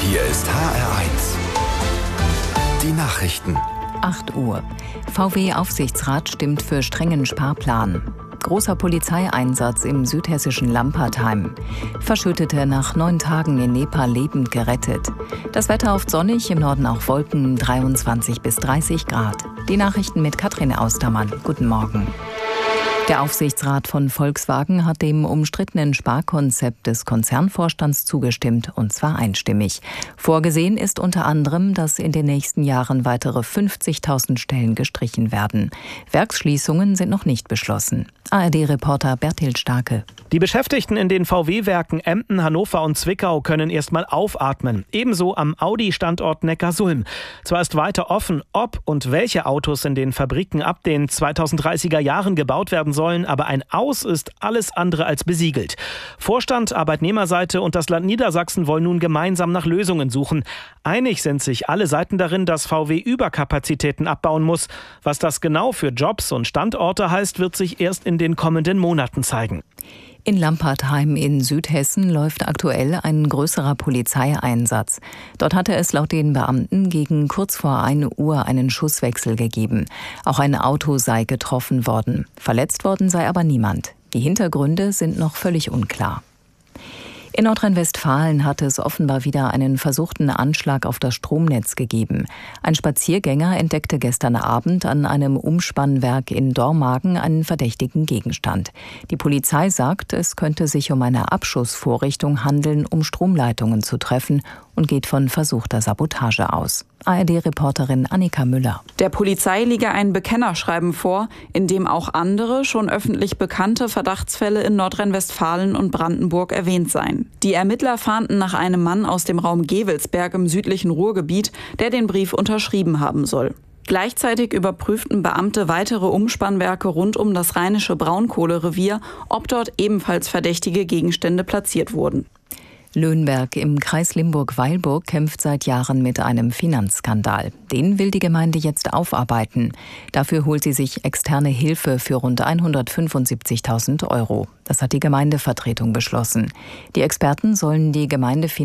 Hier ist HR1. Die Nachrichten. 8 Uhr. VW-Aufsichtsrat stimmt für strengen Sparplan. Großer Polizeieinsatz im südhessischen Lampertheim. Verschüttete nach 9 Tagen in Nepal lebend gerettet. Das Wetter oft sonnig, im Norden auch Wolken, 23 bis 30 Grad. Die Nachrichten mit Katrin Austermann. Guten Morgen. Der Aufsichtsrat von Volkswagen hat dem umstrittenen Sparkonzept des Konzernvorstands zugestimmt, und zwar einstimmig. Vorgesehen ist unter anderem, dass in den nächsten Jahren weitere 50.000 Stellen gestrichen werden. Werksschließungen sind noch nicht beschlossen. ARD-Reporter Berthild Starke. Die Beschäftigten in den VW-Werken Emden, Hannover und Zwickau können erstmal aufatmen. Ebenso am Audi-Standort Neckarsulm. Zwar ist weiter offen, ob und welche Autos in den Fabriken ab den 2030er Jahren gebaut werden sollen, aber ein Aus ist alles andere als besiegelt. Vorstand, Arbeitnehmerseite und das Land Niedersachsen wollen nun gemeinsam nach Lösungen suchen. Einig sind sich alle Seiten darin, dass VW Überkapazitäten abbauen muss. Was das genau für Jobs und Standorte heißt, wird sich erst in den kommenden Monaten zeigen. In Lampertheim in Südhessen läuft aktuell ein größerer Polizeieinsatz. Dort hatte es laut den Beamten gegen kurz vor 1 Uhr einen Schusswechsel gegeben. Auch ein Auto sei getroffen worden. Verletzt worden sei aber niemand. Die Hintergründe sind noch völlig unklar. In Nordrhein-Westfalen hat es offenbar wieder einen versuchten Anschlag auf das Stromnetz gegeben. Ein Spaziergänger entdeckte gestern Abend an einem Umspannwerk in Dormagen einen verdächtigen Gegenstand. Die Polizei sagt, es könnte sich um eine Abschussvorrichtung handeln, um Stromleitungen zu treffen, und geht von versuchter Sabotage aus. ARD-Reporterin Annika Müller. Der Polizei liege ein Bekennerschreiben vor, in dem auch andere, schon öffentlich bekannte Verdachtsfälle in Nordrhein-Westfalen und Brandenburg erwähnt seien. Die Ermittler fahnden nach einem Mann aus dem Raum Gevelsberg im südlichen Ruhrgebiet, der den Brief unterschrieben haben soll. Gleichzeitig überprüften Beamte weitere Umspannwerke rund um das rheinische Braunkohlerevier, ob dort ebenfalls verdächtige Gegenstände platziert wurden. Löhnberg im Kreis Limburg-Weilburg kämpft seit Jahren mit einem Finanzskandal. Den will die Gemeinde jetzt aufarbeiten. Dafür holt sie sich externe Hilfe für rund 175.000 €. Das hat die Gemeindevertretung beschlossen. Die Experten sollen die Gemeinde